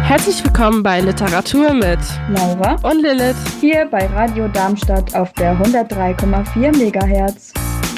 Herzlich willkommen bei Literatur mit Laura und Lilith hier bei Radio Darmstadt auf der 103,4 MHz.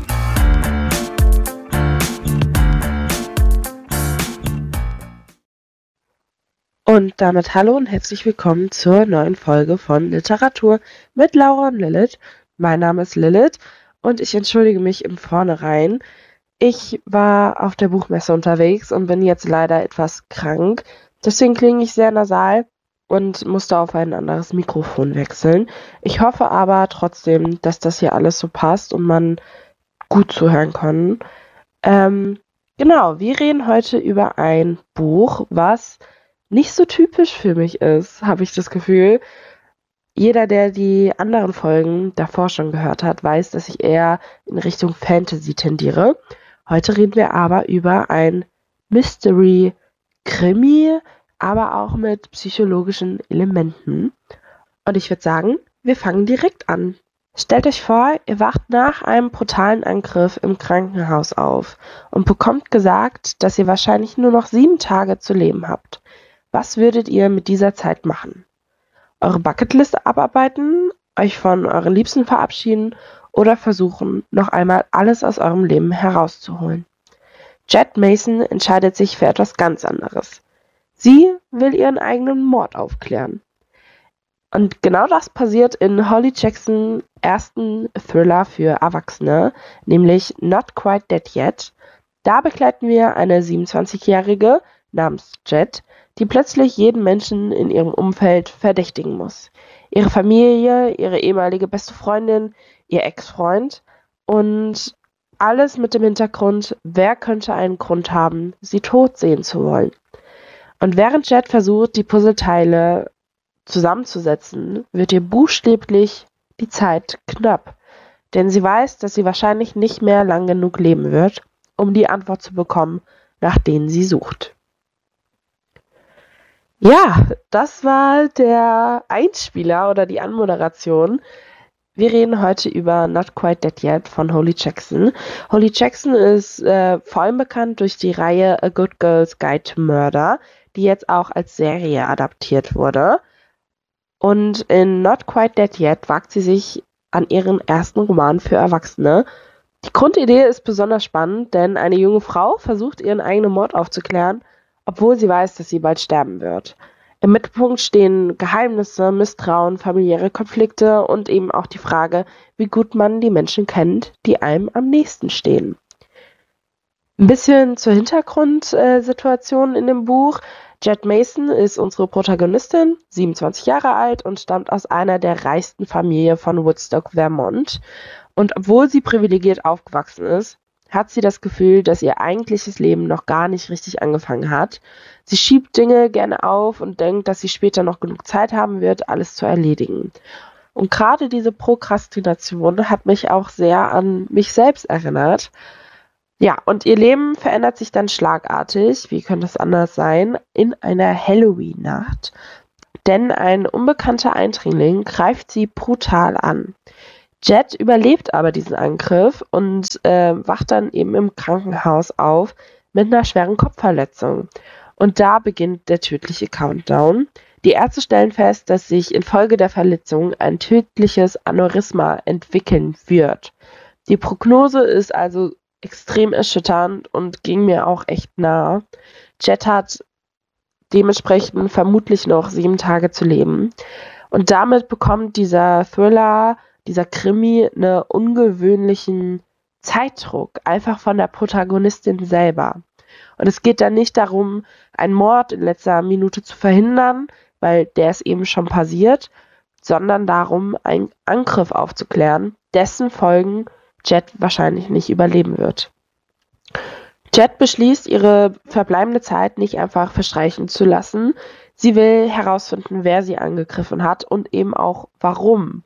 Und damit hallo und herzlich willkommen zur neuen Folge von Literatur mit Laura und Lilith. Mein Name ist Lilith und ich entschuldige mich im Vornherein. Ich war auf der Buchmesse unterwegs und bin jetzt leider etwas krank. Deswegen klinge ich sehr nasal und musste auf ein anderes Mikrofon wechseln. Ich hoffe aber trotzdem, dass das hier alles so passt und man gut zuhören kann. Genau, wir reden heute über ein Buch, was nicht so typisch für mich ist, habe ich das Gefühl. Jeder, der die anderen Folgen davor schon gehört hat, weiß, dass ich eher in Richtung Fantasy tendiere. Heute reden wir aber über ein Mystery-Krimi, aber auch mit psychologischen Elementen. Und ich würde sagen, wir fangen direkt an. Stellt euch vor, ihr wacht nach einem brutalen Angriff im Krankenhaus auf und bekommt gesagt, dass ihr wahrscheinlich nur noch 7 Tage zu leben habt. Was würdet ihr mit dieser Zeit machen? Eure Bucketliste abarbeiten, euch von euren Liebsten verabschieden oder versuchen, noch einmal alles aus eurem Leben herauszuholen? Jet Mason entscheidet sich für etwas ganz anderes. Sie will ihren eigenen Mord aufklären. Und genau das passiert in Holly Jacksons ersten Thriller für Erwachsene, nämlich Not Quite Dead Yet. Da begleiten wir eine 27-Jährige namens Jet, die plötzlich jeden Menschen in ihrem Umfeld verdächtigen muss. Ihre Familie, ihre ehemalige beste Freundin, ihr Ex-Freund und alles mit dem Hintergrund, wer könnte einen Grund haben, sie tot sehen zu wollen. Und während Jet versucht, die Puzzleteile zusammenzusetzen, wird ihr buchstäblich die Zeit knapp. Denn sie weiß, dass sie wahrscheinlich nicht mehr lang genug leben wird, um die Antwort zu bekommen, nach denen sie sucht. Ja, das war der Einspieler oder die Anmoderation. Wir reden heute über Not Quite Dead Yet von Holly Jackson. Holly Jackson ist vor allem bekannt durch die Reihe A Good Girl's Guide to Murder, die jetzt auch als Serie adaptiert wurde. Und in Not Quite Dead Yet wagt sie sich an ihren ersten Roman für Erwachsene. Die Grundidee ist besonders spannend, denn eine junge Frau versucht, ihren eigenen Mord aufzuklären, obwohl sie weiß, dass sie bald sterben wird. Im Mittelpunkt stehen Geheimnisse, Misstrauen, familiäre Konflikte und eben auch die Frage, wie gut man die Menschen kennt, die einem am nächsten stehen. Ein bisschen zur Hintergrundsituation in dem Buch. Jet Mason ist unsere Protagonistin, 27 Jahre alt und stammt aus einer der reichsten Familien von Woodstock, Vermont. Und obwohl sie privilegiert aufgewachsen ist, hat sie das Gefühl, dass ihr eigentliches Leben noch gar nicht richtig angefangen hat. Sie schiebt Dinge gerne auf und denkt, dass sie später noch genug Zeit haben wird, alles zu erledigen. Und gerade diese Prokrastination hat mich auch sehr an mich selbst erinnert. Ja, und ihr Leben verändert sich dann schlagartig, wie könnte es anders sein, in einer Halloween-Nacht. Denn ein unbekannter Eindringling greift sie brutal an. Jet überlebt aber diesen Angriff und wacht dann eben im Krankenhaus auf mit einer schweren Kopfverletzung. Und da beginnt der tödliche Countdown. Die Ärzte stellen fest, dass sich infolge der Verletzung ein tödliches Aneurysma entwickeln wird. Die Prognose ist also extrem erschütternd und ging mir auch echt nah. Jet hat dementsprechend vermutlich noch 7 Tage zu leben. Und damit bekommt dieser Thriller, dieser Krimi, einen ungewöhnlichen Zeitdruck, einfach von der Protagonistin selber. Und es geht dann nicht darum, einen Mord in letzter Minute zu verhindern, weil der ist eben schon passiert, sondern darum, einen Angriff aufzuklären, dessen Folgen Jet wahrscheinlich nicht überleben wird. Jet beschließt, ihre verbleibende Zeit nicht einfach verstreichen zu lassen. Sie will herausfinden, wer sie angegriffen hat und eben auch warum.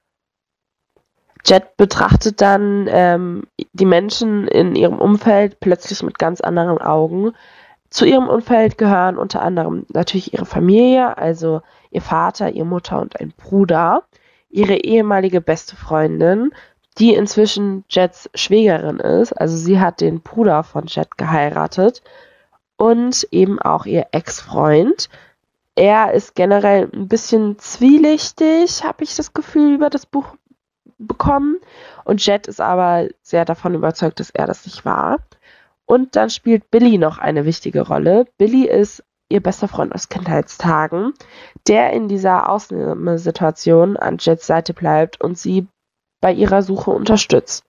Jet betrachtet dann die Menschen in ihrem Umfeld plötzlich mit ganz anderen Augen. Zu ihrem Umfeld gehören unter anderem natürlich ihre Familie, also ihr Vater, ihre Mutter und ein Bruder, ihre ehemalige beste Freundin, die inzwischen Jets Schwägerin ist, also sie hat den Bruder von Jet geheiratet, und eben auch ihr Ex-Freund, er ist generell ein bisschen zwielichtig, habe ich das Gefühl, über das Buch bekommen. Und Jet ist aber sehr davon überzeugt, dass er das nicht war. Und dann spielt Billy noch eine wichtige Rolle. Billy ist ihr bester Freund aus Kindheitstagen, der in dieser Ausnahmesituation an Jets Seite bleibt und sie bei ihrer Suche unterstützt.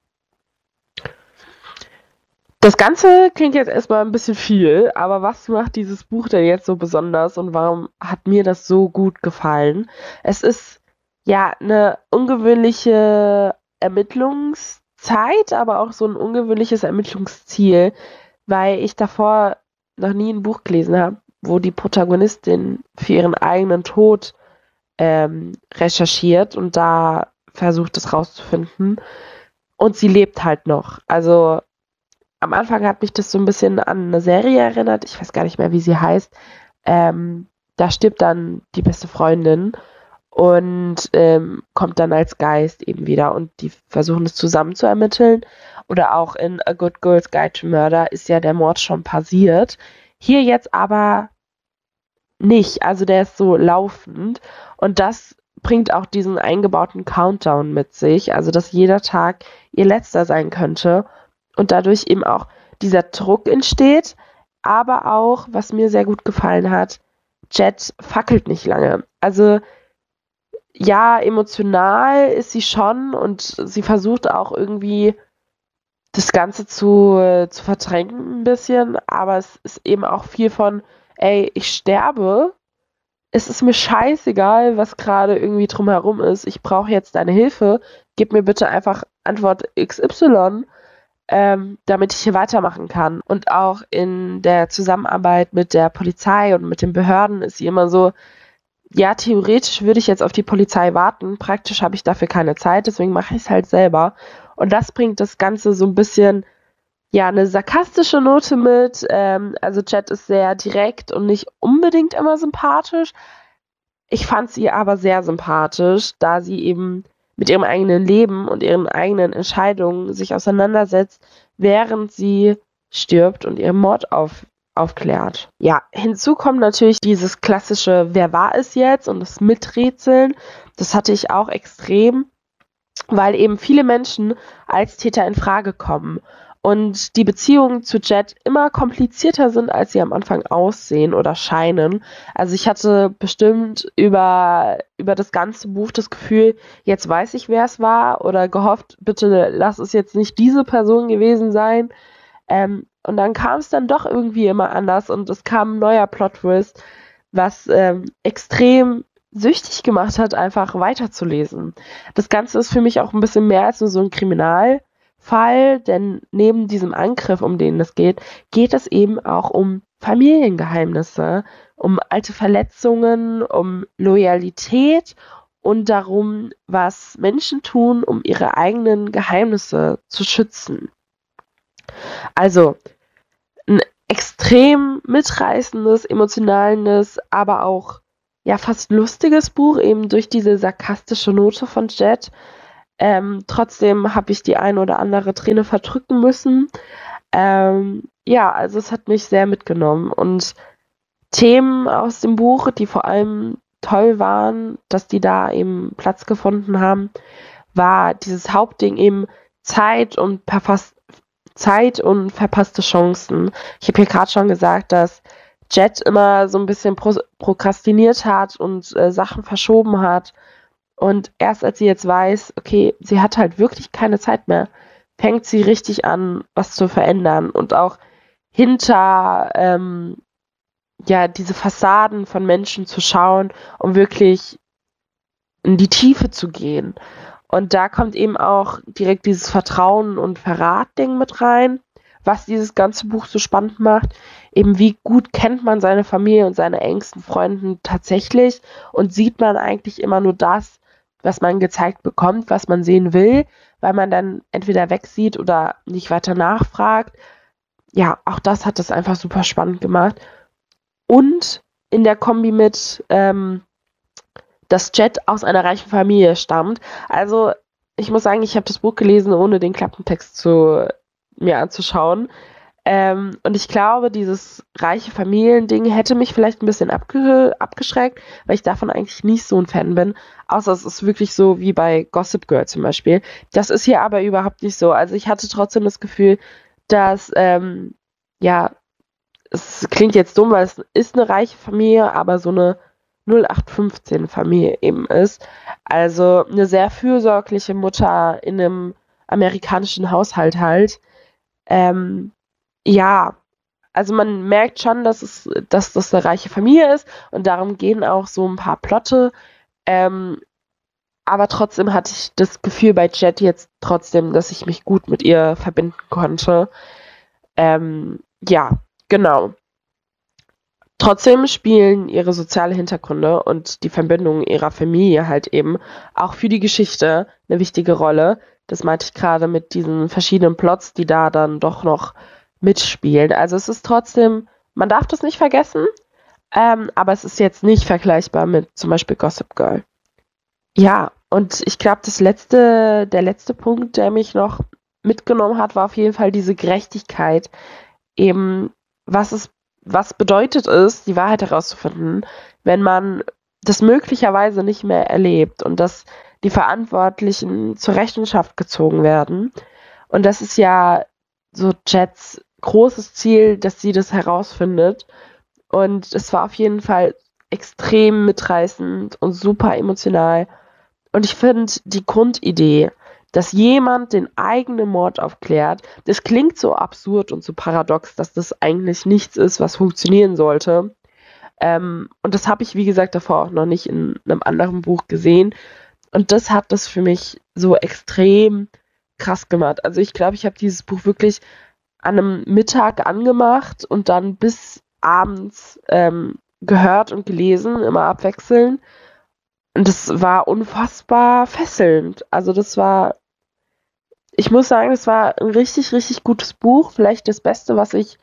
Das Ganze klingt jetzt erstmal ein bisschen viel, aber was macht dieses Buch denn jetzt so besonders und warum hat mir das so gut gefallen? Es ist ja eine ungewöhnliche Ermittlungszeit, aber auch so ein ungewöhnliches Ermittlungsziel, weil ich davor noch nie ein Buch gelesen habe, wo die Protagonistin für ihren eigenen Tod recherchiert und da versucht, es rauszufinden. Und sie lebt halt noch. Also am Anfang hat mich das so ein bisschen an eine Serie erinnert. Ich weiß gar nicht mehr, wie sie heißt. Da stirbt dann die beste Freundin und kommt dann als Geist eben wieder und die versuchen es zusammen zu ermitteln. Oder auch in A Good Girl's Guide to Murder ist ja der Mord schon passiert. Hier jetzt aber nicht. Also der ist so laufend und das bringt auch diesen eingebauten Countdown mit sich. Also dass jeder Tag ihr letzter sein könnte und dadurch eben auch dieser Druck entsteht. Aber auch, was mir sehr gut gefallen hat, Jet fackelt nicht lange. Also ja, emotional ist sie schon und sie versucht auch irgendwie das Ganze zu verdrängen ein bisschen, aber es ist eben auch viel von, ey, ich sterbe, es ist mir scheißegal, was gerade irgendwie drumherum ist, ich brauche jetzt deine Hilfe, gib mir bitte einfach Antwort XY, damit ich hier weitermachen kann. Und auch in der Zusammenarbeit mit der Polizei und mit den Behörden ist sie immer so, ja, theoretisch würde ich jetzt auf die Polizei warten, praktisch habe ich dafür keine Zeit, deswegen mache ich es halt selber. Und das bringt das Ganze so ein bisschen, ja, eine sarkastische Note mit. Also Jet ist sehr direkt und nicht unbedingt immer sympathisch. Ich fand sie aber sehr sympathisch, da sie eben mit ihrem eigenen Leben und ihren eigenen Entscheidungen sich auseinandersetzt, während sie stirbt und ihren Mord aufklärt. Ja, hinzu kommt natürlich dieses klassische Wer war es jetzt und das Miträtseln. Das hatte ich auch extrem, weil eben viele Menschen als Täter in Frage kommen und die Beziehungen zu Jet immer komplizierter sind, als sie am Anfang aussehen oder scheinen. Also ich hatte bestimmt über das ganze Buch das Gefühl, jetzt weiß ich, wer es war oder gehofft, bitte lass es jetzt nicht diese Person gewesen sein. Und dann kam es dann doch irgendwie immer anders und es kam ein neuer Plot-Twist, was extrem süchtig gemacht hat, einfach weiterzulesen. Das Ganze ist für mich auch ein bisschen mehr als nur so ein Kriminalfall, denn neben diesem Angriff, um den es geht, geht es eben auch um Familiengeheimnisse, um alte Verletzungen, um Loyalität und darum, was Menschen tun, um ihre eigenen Geheimnisse zu schützen. Also ein extrem mitreißendes, emotionales, aber auch ja fast lustiges Buch, eben durch diese sarkastische Note von Jet. Trotzdem habe ich die ein oder andere Träne verdrücken müssen. Ja, also es hat mich sehr mitgenommen. Und Themen aus dem Buch, die vor allem toll waren, dass die da eben Platz gefunden haben, war dieses Hauptding eben Zeit und verpasste Chancen. Ich habe hier gerade schon gesagt, dass Jet immer so ein bisschen prokrastiniert hat und Sachen verschoben hat. Und erst als sie jetzt weiß, okay, sie hat halt wirklich keine Zeit mehr, fängt sie richtig an, was zu verändern. Und auch hinter ja, diese Fassaden von Menschen zu schauen, um wirklich in die Tiefe zu gehen. Und da kommt eben auch direkt dieses Vertrauen- und Verrat-Ding mit rein, was dieses ganze Buch so spannend macht. Eben wie gut kennt man seine Familie und seine engsten Freunde tatsächlich und sieht man eigentlich immer nur das, was man gezeigt bekommt, was man sehen will, weil man dann entweder wegsieht oder nicht weiter nachfragt. Ja, auch das hat das einfach super spannend gemacht. Und in der Kombi mit dass Jet aus einer reichen Familie stammt. Also ich muss sagen, ich habe das Buch gelesen, ohne den Klappentext mir anzuschauen. Und ich glaube, dieses reiche Familiending hätte mich vielleicht ein bisschen abgeschreckt, weil ich davon eigentlich nicht so ein Fan bin. Außer es ist wirklich so wie bei Gossip Girl zum Beispiel. Das ist hier aber überhaupt nicht so. Also ich hatte trotzdem das Gefühl, dass, ja, es klingt jetzt dumm, weil es ist eine reiche Familie, aber so eine 0815-Familie eben ist. Also eine sehr fürsorgliche Mutter in einem amerikanischen Haushalt halt. Ähm, ja, also man merkt schon, dass das eine reiche Familie ist und darum gehen auch so ein paar Plotte. Ähm, aber trotzdem hatte ich das Gefühl bei Jet jetzt trotzdem, dass ich mich gut mit ihr verbinden konnte. Ja, genau. Trotzdem spielen ihre sozialen Hintergründe und die Verbindung ihrer Familie halt eben auch für die Geschichte eine wichtige Rolle. Das meinte ich gerade mit diesen verschiedenen Plots, die da dann doch noch mitspielen. Also es ist trotzdem, man darf das nicht vergessen, aber es ist jetzt nicht vergleichbar mit zum Beispiel Gossip Girl. Ja, und ich glaube, der letzte Punkt, der mich noch mitgenommen hat, war auf jeden Fall diese Gerechtigkeit. Eben, was es, was bedeutet es, die Wahrheit herauszufinden, wenn man das möglicherweise nicht mehr erlebt und dass die Verantwortlichen zur Rechenschaft gezogen werden. Und das ist ja so Jets großes Ziel, dass sie das herausfindet. Und es war auf jeden Fall extrem mitreißend und super emotional. Und ich finde die Grundidee, dass jemand den eigenen Mord aufklärt, das klingt so absurd und so paradox, dass das eigentlich nichts ist, was funktionieren sollte. Und das habe ich, wie gesagt, davor auch noch nicht in einem anderen Buch gesehen. Und das hat das für mich so extrem krass gemacht. Also ich glaube, ich habe dieses Buch wirklich an einem Mittag angemacht und dann bis abends gehört und gelesen, immer abwechselnd. Und das war unfassbar fesselnd. Also ich muss sagen, das war ein richtig, richtig gutes Buch. Vielleicht das Beste, was ich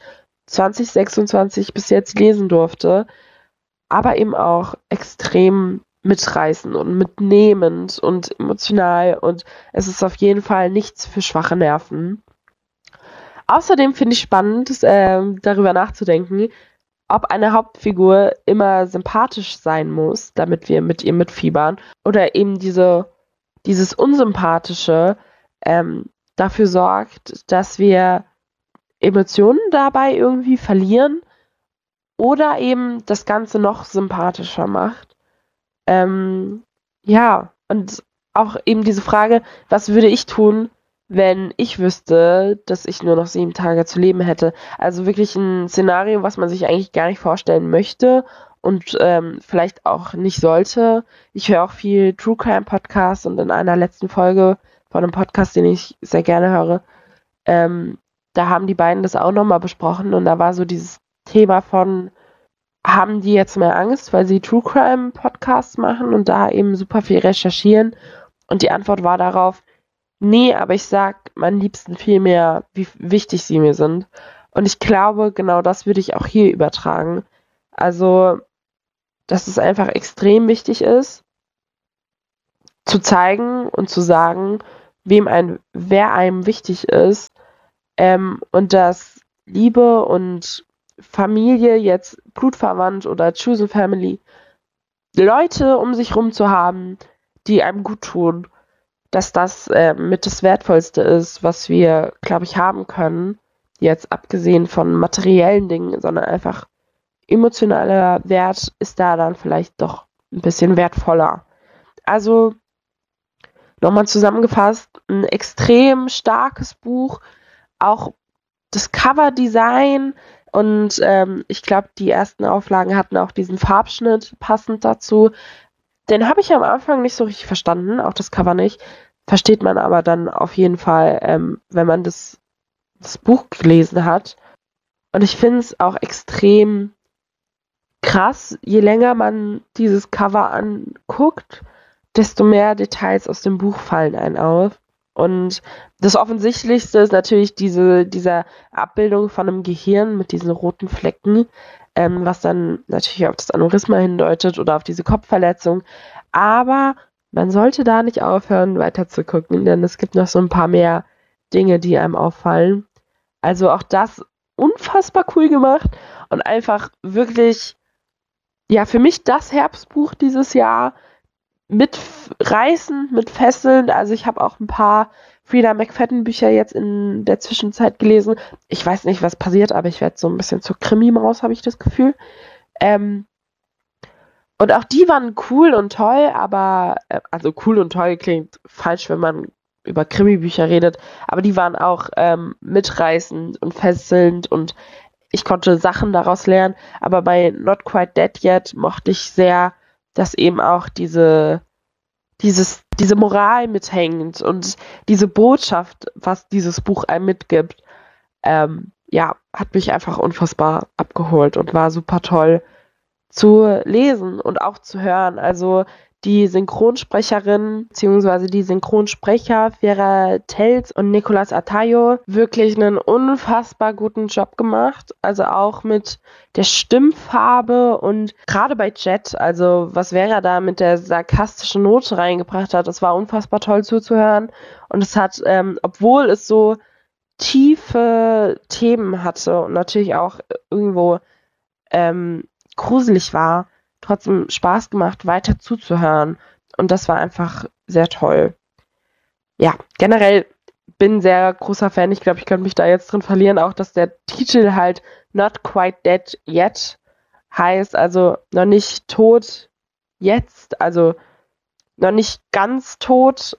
2026 bis jetzt lesen durfte. Aber eben auch extrem mitreißend und mitnehmend und emotional. Und es ist auf jeden Fall nichts für schwache Nerven. Außerdem finde ich spannend, darüber nachzudenken, ob eine Hauptfigur immer sympathisch sein muss, damit wir mit ihr mitfiebern, oder eben dieses Unsympathische ähm, dafür sorgt, dass wir Emotionen dabei irgendwie verlieren oder eben das Ganze noch sympathischer macht. Ähm, ja, und auch eben diese Frage, was würde ich tun, wenn ich wüsste, dass ich nur noch 7 Tage zu leben hätte? Also wirklich ein Szenario, was man sich eigentlich gar nicht vorstellen möchte und vielleicht auch nicht sollte. Ich höre auch viel True Crime Podcasts und in einer letzten Folge von einem Podcast, den ich sehr gerne höre, ähm, da haben die beiden das auch nochmal besprochen und da war so dieses Thema von, haben die jetzt mehr Angst, weil sie True Crime Podcasts machen und da eben super viel recherchieren? Und die Antwort war darauf, nee, aber ich sag meinen Liebsten viel mehr, wie wichtig sie mir sind. Und ich glaube, genau das würde ich auch hier übertragen. Also, dass es einfach extrem wichtig ist, zu zeigen und zu sagen, wer einem wichtig ist, und dass Liebe und Familie, jetzt blutsverwandt oder Chosen Family, Leute um sich rum zu haben, die einem gut tun, dass das mit das Wertvollste ist, was wir, glaube ich, haben können. Jetzt abgesehen von materiellen Dingen, sondern einfach emotionaler Wert ist da dann vielleicht doch ein bisschen wertvoller. Also nochmal zusammengefasst, ein extrem starkes Buch, auch das Coverdesign und ich glaube, die ersten Auflagen hatten auch diesen Farbschnitt passend dazu. Den habe ich am Anfang nicht so richtig verstanden, auch das Cover nicht. Versteht man aber dann auf jeden Fall, wenn man das Buch gelesen hat. Und ich finde es auch extrem krass, je länger man dieses Cover anguckt, desto mehr Details aus dem Buch fallen einem auf. Und das Offensichtlichste ist natürlich diese Abbildung von einem Gehirn mit diesen roten Flecken, was dann natürlich auf das Aneurysma hindeutet oder auf diese Kopfverletzung. Aber man sollte da nicht aufhören, weiter zu gucken, denn es gibt noch so ein paar mehr Dinge, die einem auffallen. Also auch das unfassbar cool gemacht und einfach wirklich, ja, für mich das Herbstbuch dieses Jahr, mitreißend, mit Fesseln. Also ich habe auch ein paar Freida McFadden Bücher jetzt in der Zwischenzeit gelesen. Ich weiß nicht, was passiert, aber ich werde so ein bisschen zur Krimi-Maus, habe ich das Gefühl. Und auch die waren cool und toll, aber, also cool und toll klingt falsch, wenn man über Krimi-Bücher redet, aber die waren auch mitreißend und fesselnd und ich konnte Sachen daraus lernen. Aber bei Not Quite Dead Yet mochte ich sehr, dass eben auch diese Moral mithängt und diese Botschaft, was dieses Buch einem mitgibt, ja, hat mich einfach unfassbar abgeholt und war super toll zu lesen und auch zu hören. Also die Synchronsprecherin bzw. die Synchronsprecher Vera Tells und Nicolas Atayo wirklich einen unfassbar guten Job gemacht. Also auch mit der Stimmfarbe und gerade bei Jet, also was Vera da mit der sarkastischen Note reingebracht hat, das war unfassbar toll zuzuhören. Und es hat, obwohl es so tiefe Themen hatte und natürlich auch irgendwo gruselig war, trotzdem Spaß gemacht, weiter zuzuhören. Und das war einfach sehr toll. Ja, generell bin sehr großer Fan. Ich glaube, ich könnte mich da jetzt drin verlieren, auch dass der Titel halt Not Quite Dead Yet heißt, also noch nicht tot jetzt, also noch nicht ganz tot.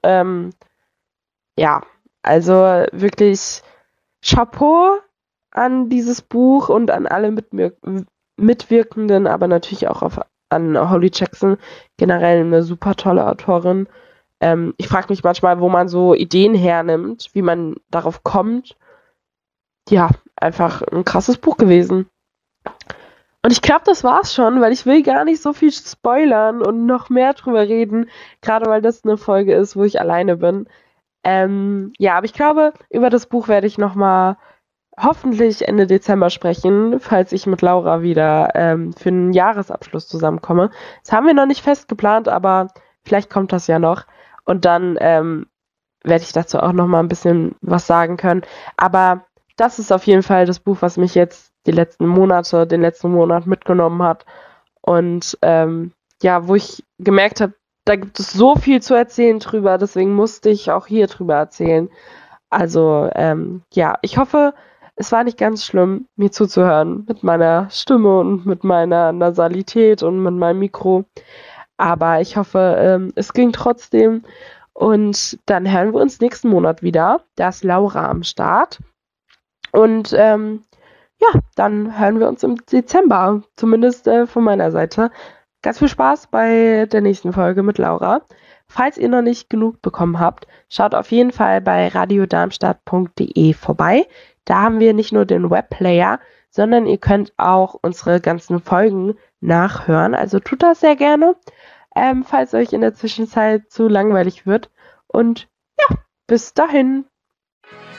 Ja, also wirklich Chapeau an dieses Buch und an alle Mitwirkenden, aber natürlich auch an Holly Jackson, generell eine super tolle Autorin. Ich frage mich manchmal, wo man so Ideen hernimmt, wie man darauf kommt. Ja, einfach ein krasses Buch gewesen. Und ich glaube, das war's schon, weil ich will gar nicht so viel spoilern und noch mehr drüber reden, gerade weil das eine Folge ist, wo ich alleine bin. Ja, aber ich glaube, über das Buch werde ich nochmal hoffentlich Ende Dezember sprechen, falls ich mit Laura wieder für einen Jahresabschluss zusammenkomme. Das haben wir noch nicht fest geplant, aber vielleicht kommt das ja noch. Und dann werde ich dazu auch noch mal ein bisschen was sagen können. Aber das ist auf jeden Fall das Buch, was mich jetzt den letzten Monat mitgenommen hat. Und ja, wo ich gemerkt habe, da gibt es so viel zu erzählen drüber, deswegen musste ich auch hier drüber erzählen. Also ja, ich hoffe, es war nicht ganz schlimm, mir zuzuhören mit meiner Stimme und mit meiner Nasalität und mit meinem Mikro. Aber ich hoffe, es ging trotzdem. Und dann hören wir uns nächsten Monat wieder. Da ist Laura am Start. Und ja, dann hören wir uns im Dezember. Zumindest von meiner Seite. Ganz viel Spaß bei der nächsten Folge mit Laura. Falls ihr noch nicht genug bekommen habt, schaut auf jeden Fall bei radiodarmstadt.de vorbei. Da haben wir nicht nur den Webplayer, sondern ihr könnt auch unsere ganzen Folgen nachhören. Also tut das sehr gerne, falls euch in der Zwischenzeit zu langweilig wird. Und ja, bis dahin.